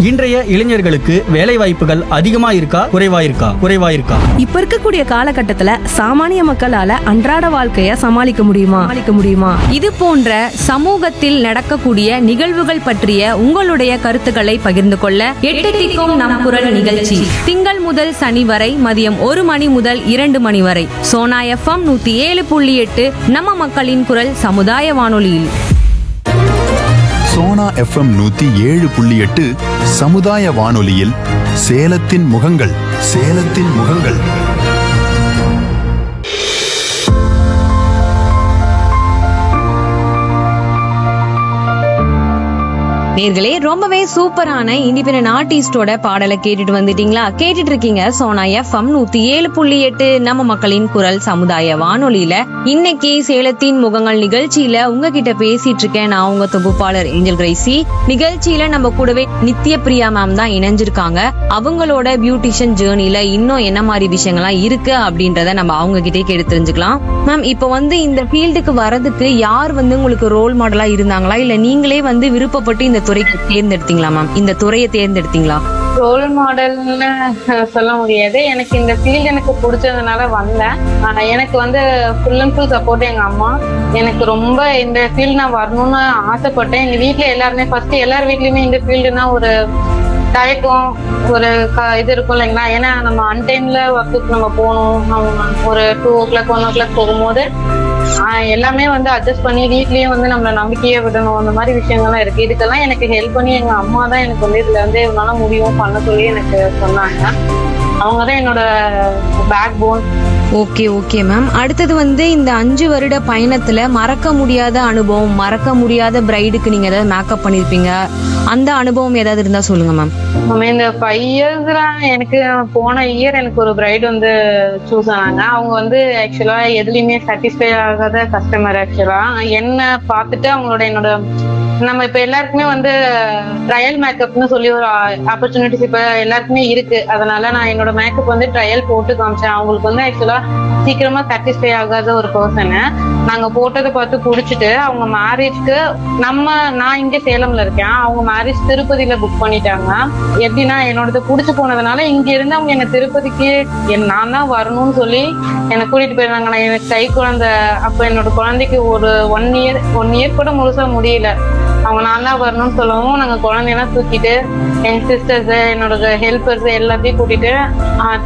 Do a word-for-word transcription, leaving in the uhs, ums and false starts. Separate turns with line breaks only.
இன்றைய இளைஞர்களுக்கு வேலை வாய்ப்புகள் அதிகமா இருக்கா குறைவா இருக்கா குறைவா இருக்கா
இப்ப இருக்கக்கூடிய காலகட்டத்துல சாமானிய மக்களால அன்றாட வாழ்க்கைய சமாளிக்க முடியுமா சமாளிக்க முடியுமா
இது போன்ற சமூகத்தில் நடக்கக்கூடிய நிகழ்வுகள் பற்றிய உங்களுடைய கருத்துக்களை பகிர்ந்து கொள்ள எட்டு திக்கும் நம் குரல் நிகழ்ச்சி திங்கள் முதல் சனி வரை மதியம் ஒரு மணி முதல் இரண்டு மணி வரை சோனா எஃப்எம் நூத்தி ஏழு புள்ளி எட்டு நம்ம மக்களின் குரல் சமுதாய வானொலியில்.
சோனா எஃப்எம் நூத்தி ஏழு புள்ளி எட்டு சமுதாய வானொலியில் சேலத்தின் முகங்கள் சேலத்தின் முகங்கள்.
நேர்களே, ரொம்பவே சூப்பரான இண்டிபெண்டன்ட் ஆர்டிஸ்டோட பாடலை கேட்டுட்டு வந்துட்டீங்களா? கேட்டுட்டு இருக்கீங்க சோனா எஃப்எம் நூத்தி ஏழு புள்ளி எட்டு நம்ம மக்களின் குரல் சமுதாய வானொலியில. இன்னைக்கு சேலத்தின் முகங்கள் நிகழ்ச்சியில உங்ககிட்ட பேசிட்டு இருக்கேன் நான் உங்க தொகுப்பாளர் ஏஞ்சல் கிரேசி. நிகழ்ச்சியில நம்ம கூடவே நித்ய பிரியா மேம் தான் இணைஞ்சிருக்காங்க. அவங்களோட பியூட்டிஷியன் ஜேர்னில இன்னும் என்ன மாதிரி விஷயங்கள்லாம் இருக்கு அப்படின்றத நம்ம அவங்க கிட்டே கேட்டு தெரிஞ்சுக்கலாம். மேம், இப்ப வந்து இந்த ஃபீல்டுக்கு வரதுக்கு யார் வந்து உங்களுக்கு ரோல் மாடலா இருந்தாங்களா, இல்ல நீங்களே வந்து விருப்பப்பட்டு இந்த துறைக்கு தேர்ந்தெடுத்தீங்களா மேம்? இந்த துறையை தேர்ந்தெடுத்தீங்களா?
ரோல் மாடல்னு சொல்ல முடியாது. எனக்கு இந்த ஃபீல்டு எனக்கு பிடிச்சதுனால வந்தேன். எனக்கு வந்து ஃபுல் அண்ட் ஃபுல் சப்போர்ட் எங்க அம்மா. எனக்கு ரொம்ப இந்த ஃபீல்டு நான் வரணும்னு ஆசைப்பட்டேன். எங்க வீட்டுல எல்லாருமே ஃபர்ஸ்ட் எல்லார் வீட்லயுமே இந்த ஃபீல்டுனா ஒரு தயக்கம், ஒரு இது இருக்கும் இல்லைங்களா? ஏன்னா நம்ம அன்டைம்ல ஒர்க்குக்கு நம்ம போகணும். ஒரு டூ ஓ கிளாக் ஒன் ஓ கிளாக் போகும்போது எல்லாமே வந்து அட்ஜஸ்ட் பண்ணி வீட்லயும் வந்து நம்மள நம்பிக்கையே விடணும். அந்த மாதிரி விஷயங்கள்லாம் இருக்கு. இதுக்கெல்லாம் எனக்கு ஹெல்ப் பண்ணி எங்க அம்மா தான் எனக்கு வந்து இதுல வந்து இவனால முடியும் பண்ண சொல்லி எனக்கு சொன்னாங்க. அவங்கதான் என்னோட back phone.
Okay okay ma'am. அடுத்தது வந்து இந்த அஞ்சு வருட பயணத்துல மறக்க முடியாத அனுபவம், மறக்க முடியாத பிரைடுக்கு நீங்க ஏதாவது மேக்கப் பண்ணிருப்பீங்க, அந்த அனுபவம் ஏதாவது இருந்தா சொல்லுங்க மேம்.
இந்த ஃபைவ் இயர்ஸ்ல எனக்கு போன இயர் எனக்கு ஒரு பிரைடு வந்து சூஸ் ஆனாங்க. அவங்க வந்து ஆக்சுவலா எதுலயுமே சாட்டிஸ்ஃபை ஆகாத கஸ்டமர். ஆக்சுவலா என்ன பார்த்துட்டு அவங்களோட என்னோட நம்ம இப்ப எல்லாருக்குமே வந்து ட்ரையல் மேக்கப்னு சொல்லி ஒரு ஆப்பர்ச்சுனிட்டிஸ் இப்ப எல்லாருக்குமே இருக்கு. அதனால நான் என்னோட மேக்கப் வந்து ட்ரையல் போட்டு காமிச்சேன். அவங்களுக்கு வந்து ஆக்சுவலா சீக்கிரமா சாட்டிஸ்ஃபை ஆகாத ஒரு பர்சனு. நாங்க போட்டதை பார்த்து குடிச்சிட்டு அவங்க மேரேஜ்க்கு நம்ம நான் இங்க சேலம்ல இருக்கேன், அவங்க மேரேஜ் திருப்பதியில புக் பண்ணிட்டாங்க. எப்படின்னா என்னோடது புடிச்சு போனதுனால இங்க இருந்து அவங்க என்ன திருப்பதிக்கு நான் தான் வரணும்னு சொல்லி என்னை கூட்டிட்டு போயிருந்தாங்க. நான் எனக்கு கை குழந்தை அப்ப என்னோட குழந்தைக்கு ஒரு ஒன் இயர் ஒன் இயர் கூட முழுசா முடியல. அவங்க நான் தான் வரணும்னு சொல்லவும் நாங்க குழந்தையெல்லாம் தூக்கிட்டு எங்க சிஸ்டர்ஸ் என்னோட ஹெல்பர்ஸ் எல்லாத்தையும் கூட்டிட்டு